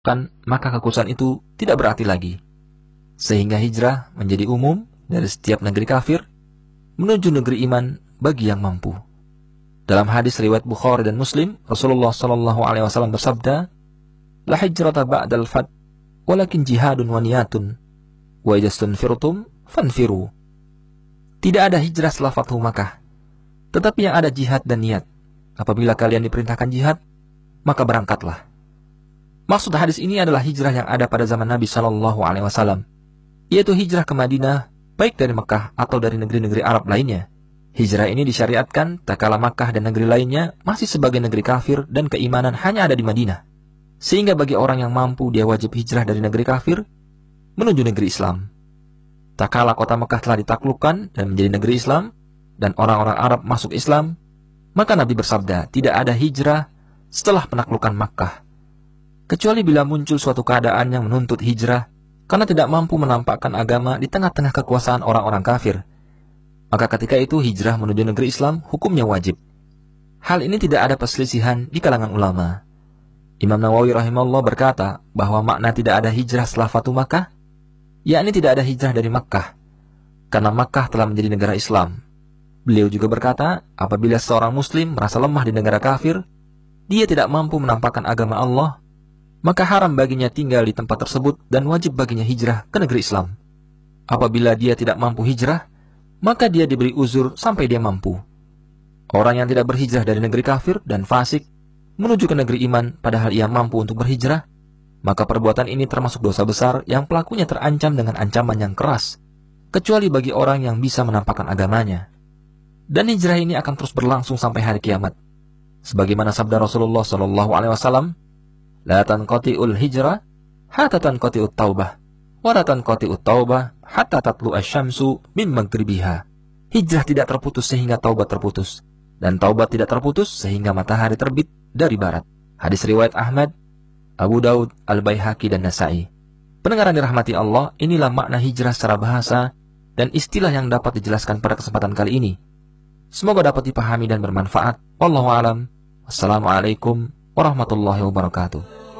maka kekuasaan itu tidak berarti lagi. Sehingga hijrah menjadi umum dari setiap negeri kafir menuju negeri iman bagi yang mampu. Dalam hadis riwayat Bukhari dan Muslim, Rasulullah SAW bersabda, "La hijrata ba'dal fath, walakin jihadun wa niyatun, wa idza stunfirtum fanfiru." Tidak ada hijrah setelah Fathu Makkah, tetapi yang ada jihad dan niat. Apabila kalian diperintahkan jihad, maka berangkatlah. Maksud hadis ini adalah hijrah yang ada pada zaman Nabi SAW, yaitu hijrah ke Madinah, baik dari Mekah atau dari negeri-negeri Arab lainnya. Hijrah ini disyariatkan tak kala Makkah dan negeri lainnya masih sebagai negeri kafir dan keimanan hanya ada di Madinah. Sehingga bagi orang yang mampu, dia wajib hijrah dari negeri kafir menuju negeri Islam. Tak kala kota Mekah telah ditaklukkan dan menjadi negeri Islam, dan orang-orang Arab masuk Islam, maka Nabi bersabda, tidak ada hijrah setelah penaklukan Makkah, kecuali bila muncul suatu keadaan yang menuntut hijrah karena tidak mampu menampakkan agama di tengah-tengah kekuasaan orang-orang kafir. Maka ketika itu hijrah menuju negeri Islam hukumnya wajib. Hal ini tidak ada perselisihan di kalangan ulama. Imam Nawawi rahimahullah berkata bahwa makna tidak ada hijrah setelah Fathu Makkah, yakni tidak ada hijrah dari Makkah, karena Makkah telah menjadi negara Islam. Beliau juga berkata, apabila seorang muslim merasa lemah di negara kafir, dia tidak mampu menampakkan agama Allah, maka haram baginya tinggal di tempat tersebut dan wajib baginya hijrah ke negeri Islam. Apabila dia tidak mampu hijrah, maka dia diberi uzur sampai dia mampu. Orang yang tidak berhijrah dari negeri kafir dan fasik menuju ke negeri iman padahal ia mampu untuk berhijrah, maka perbuatan ini termasuk dosa besar yang pelakunya terancam dengan ancaman yang keras, kecuali bagi orang yang bisa menampakkan agamanya. Dan hijrah ini akan terus berlangsung sampai hari kiamat. Sebagaimana sabda Rasulullah SAW, "La tanqati'ul hijrah hatta tanqati'ut taubah, wa la tanqati'ut taubah hatta tatlu asy-syamsu min maghribiha." Hijrah tidak terputus sehingga taubat terputus, dan taubat tidak terputus sehingga matahari terbit dari barat. Hadis riwayat Ahmad, Abu Daud, Al-Baihaqi, dan Nasa'i. Pendengar yang dirahmati Allah, inilah makna hijrah secara bahasa dan istilah yang dapat dijelaskan pada kesempatan kali ini. Semoga dapat dipahami dan bermanfaat. Wallahu a'lam. Wassalamualaikum warahmatullahi wabarakatuh.